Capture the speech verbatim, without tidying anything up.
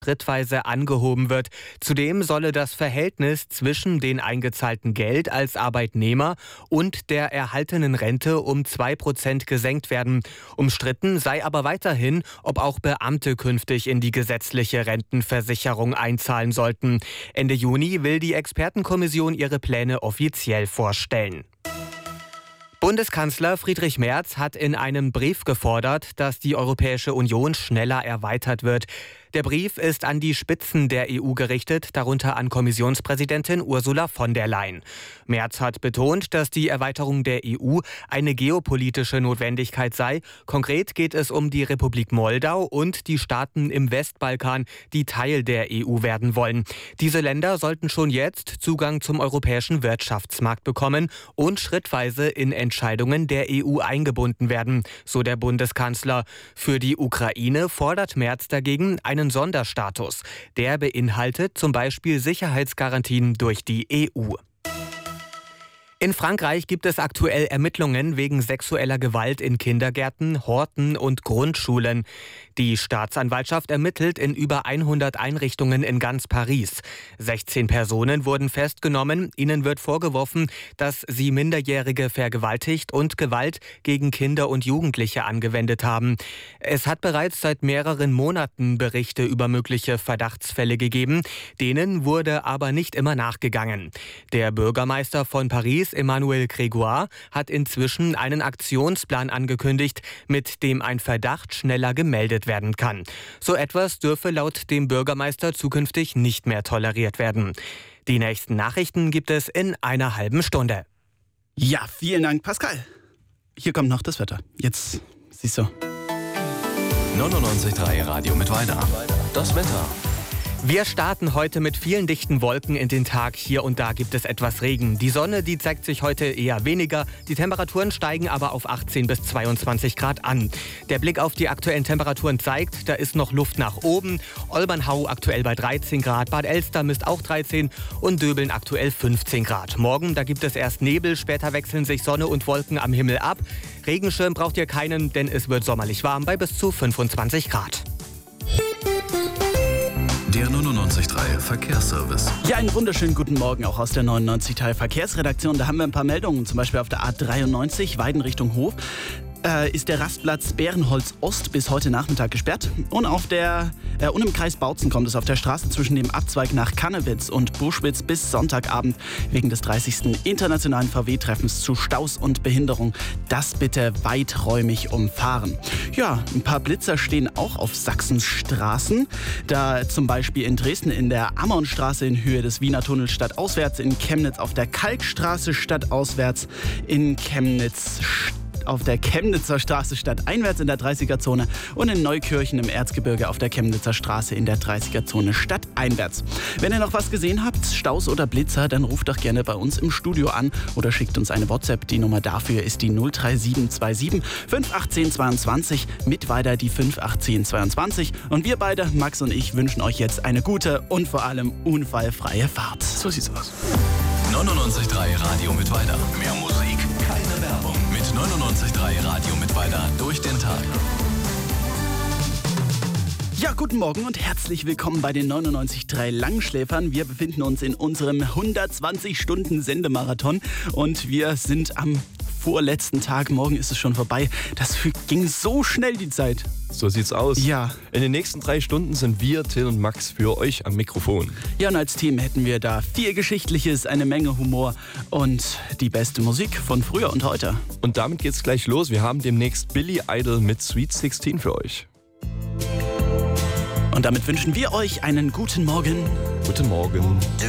schrittweise angehoben wird. Zudem solle das Verhältnis zwischen den eingezahlten Geld als Arbeitnehmer und der erhaltenen Rente um zwei Prozent gesenkt werden. Umstritten sei aber weiterhin, ob auch Beamte künftig in die gesetzliche Rentenversicherung einzahlen sollten. Ende Juni will die Expertenkommission ihre Pläne offiziell vorstellen. Bundeskanzler Friedrich Merz hat in einem Brief gefordert, dass die Europäische Union schneller erweitert wird. Der Brief ist an die Spitzen der E U gerichtet, darunter an Kommissionspräsidentin Ursula von der Leyen. Merz hat betont, dass die Erweiterung der E U eine geopolitische Notwendigkeit sei. Konkret geht es um die Republik Moldau und die Staaten im Westbalkan, die Teil der E U werden wollen. Diese Länder sollten schon jetzt Zugang zum europäischen Wirtschaftsmarkt bekommen und schrittweise in Entscheidungen der E U eingebunden werden, so der Bundeskanzler. Für die Ukraine fordert Merz dagegen einen Sonderstatus. Der beinhaltet zum Beispiel Sicherheitsgarantien durch die E U. In Frankreich gibt es aktuell Ermittlungen wegen sexueller Gewalt in Kindergärten, Horten und Grundschulen. Die Staatsanwaltschaft ermittelt in über hundert Einrichtungen in ganz Paris. sechzehn Personen wurden festgenommen. Ihnen wird vorgeworfen, dass sie Minderjährige vergewaltigt und Gewalt gegen Kinder und Jugendliche angewendet haben. Es hat bereits seit mehreren Monaten Berichte über mögliche Verdachtsfälle gegeben. Denen wurde aber nicht immer nachgegangen. Der Bürgermeister von Paris, Emmanuel Grégoire, hat inzwischen einen Aktionsplan angekündigt, mit dem ein Verdacht schneller gemeldet werden kann. So etwas dürfe laut dem Bürgermeister zukünftig nicht mehr toleriert werden. Die nächsten Nachrichten gibt es in einer halben Stunde. Ja, vielen Dank, Pascal. Hier kommt noch das Wetter. Jetzt siehst du. neunundneunzig Komma drei Radio mit Weiter. Das Wetter. Wir starten heute mit vielen dichten Wolken in den Tag. Hier und da gibt es etwas Regen. Die Sonne, die zeigt sich heute eher weniger. Die Temperaturen steigen aber auf achtzehn bis zweiundzwanzig Grad an. Der Blick auf die aktuellen Temperaturen zeigt, da ist noch Luft nach oben. Olbernhau aktuell bei dreizehn Grad, Bad Elster misst auch dreizehn und Döbeln aktuell fünfzehn Grad. Morgen, da gibt es erst Nebel, später wechseln sich Sonne und Wolken am Himmel ab. Regenschirm braucht ihr keinen, denn es wird sommerlich warm bei bis zu fünfundzwanzig Grad. Der neunundneunzig Komma drei Verkehrsservice. Ja, einen wunderschönen guten Morgen auch aus der neunundneunzig Komma drei Verkehrsredaktion. Da haben wir ein paar Meldungen, zum Beispiel auf der A dreiundneunzig, Weiden Richtung Hof. Äh, ist der Rastplatz Bärenholz Ost bis heute Nachmittag gesperrt. Und, auf der, äh, und im Kreis Bautzen kommt es auf der Straße zwischen dem Abzweig nach Kannewitz und Buschwitz bis Sonntagabend wegen des dreißigsten Internationalen V W-Treffens zu Staus und Behinderung. Das bitte weiträumig umfahren. Ja, ein paar Blitzer stehen auch auf Sachsens Straßen. Da zum Beispiel in Dresden in der Ammernstraße in Höhe des Wiener Tunnels stadtauswärts, in Chemnitz auf der Kalkstraße stadtauswärts, in Chemnitz auf der Chemnitzer Straße stadteinwärts in der dreißiger-Zone und in Neukirchen im Erzgebirge auf der Chemnitzer Straße in der dreißiger-Zone stadteinwärts. Wenn ihr noch was gesehen habt, Staus oder Blitzer, dann ruft doch gerne bei uns im Studio an oder schickt uns eine WhatsApp. Die Nummer dafür ist die null drei sieben zwei sieben fünf acht eins zweiundzwanzig, mit weiter die fünf acht eins zweiundzwanzig. Und wir beide, Max und ich, wünschen euch jetzt eine gute und vor allem unfallfreie Fahrt. So sieht's aus. neunundneunzig Komma drei Radio mit Weiter. Mehr Musik, keine Werbung. Mit neunundneunzig Komma drei Radio mit Weiter durch den Tag. Ja, guten Morgen und herzlich willkommen bei den neunundneunzig Komma drei Langschläfern. Wir befinden uns in unserem hundertzwanzig Stunden Sendemarathon und wir sind am vorletzten Tag. Morgen ist es schon vorbei. Das ging so schnell, die Zeit. So sieht's aus. Ja. In den nächsten drei Stunden sind wir, Till und Max, für euch am Mikrofon. Ja, und als Team hätten wir da viel Geschichtliches, eine Menge Humor und die beste Musik von früher und heute. Und damit geht's gleich los. Wir haben demnächst Billy Idol mit Sweet sixteen für euch. Und damit wünschen wir euch einen guten Morgen. Guten Morgen.